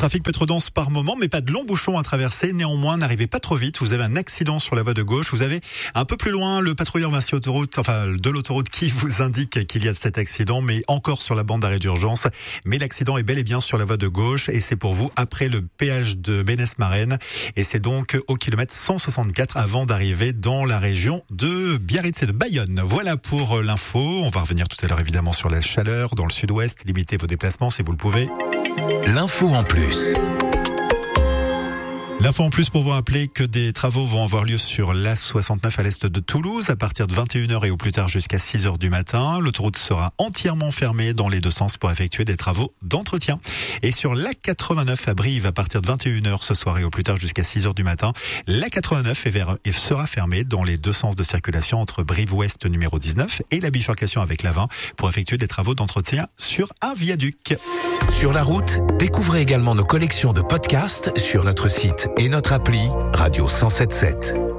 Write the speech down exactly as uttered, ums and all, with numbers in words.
trafic peut être dense par moment, mais pas de longs bouchons à traverser. Néanmoins, n'arrivez pas trop vite. Vous avez un accident sur la voie de gauche. Vous avez un peu plus loin le patrouilleur Vinci Autoroute, enfin de l'autoroute qui vous indique qu'il y a cet accident, mais encore sur la bande d'arrêt d'urgence. Mais l'accident est bel et bien sur la voie de gauche et c'est pour vous après le péage de Bénesse-Marraine. Et c'est donc au kilomètre cent soixante-quatre avant d'arriver dans la région de Biarritz et de Bayonne. Voilà pour l'info. On va revenir tout à l'heure évidemment sur la chaleur dans le sud-ouest. Limitez vos déplacements si vous le pouvez. L'info en plus. L'info en plus pour vous rappeler que des travaux vont avoir lieu sur l'A soixante-neuf à l'est de Toulouse à partir de vingt et une heures et au plus tard jusqu'à six heures du matin. L'autoroute sera entièrement fermée dans les deux sens pour effectuer des travaux d'entretien. Et sur l'A quatre-vingt-neuf à Brive à partir de vingt et une heures ce soir et au plus tard jusqu'à six heures du matin, l'A quatre-vingt-neuf est vers, et sera fermée dans les deux sens de circulation entre Brive-Ouest numéro dix-neuf et la bifurcation avec l'A vingt pour effectuer des travaux d'entretien sur un viaduc. Sur la route, découvrez également nos collections de podcasts sur notre site et notre appli Radio cent sept sept.